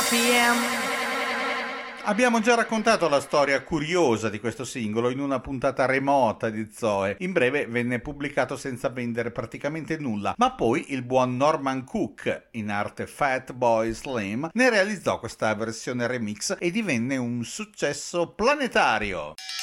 RPM. Abbiamo già raccontato la storia curiosa di questo singolo in una puntata remota di Zoe. In breve venne pubblicato senza vendere praticamente nulla, ma poi il buon Norman Cook, in arte Fatboy Slim, ne realizzò questa versione remix e divenne un successo planetario.